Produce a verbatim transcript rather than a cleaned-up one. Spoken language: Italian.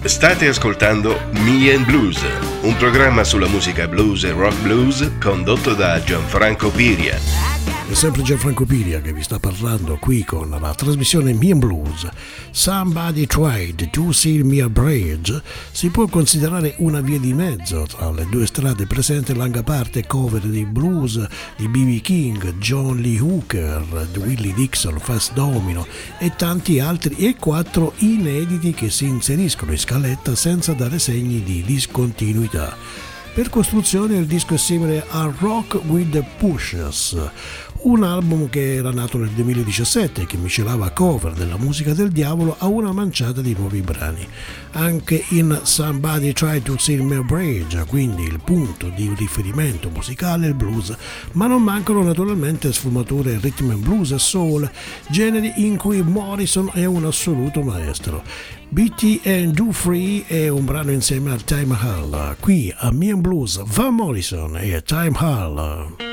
State ascoltando Me and Blues, un programma sulla musica blues e rock blues condotto da Gianfranco Piria. È sempre Gianfranco Piria che vi sta parlando qui con la trasmissione Me and Blues. Somebody Tried to Seal Me a Bridge si può considerare una via di mezzo tra le due strade presenti larga parte cover di blues di B B King, John Lee Hooker, Willie Dixon, Fats Domino e tanti altri, e quattro inediti che si inseriscono in scaletta senza dare segni di discontinuità. Per costruzione il disco è simile a Rock with the Pushers, un album che era nato nel duemiladiciassette e che miscelava cover della musica del diavolo a una manciata di nuovi brani. Anche in Somebody Tried to Seal Me a Bridge, quindi il punto di riferimento musicale è il blues, ma non mancano naturalmente sfumature rhythm and blues e soul, generi in cui Morrison è un assoluto maestro. B T and Do Free è un brano insieme a Time Hall. Qui a Me and Blues, Van Morrison e Time Hall.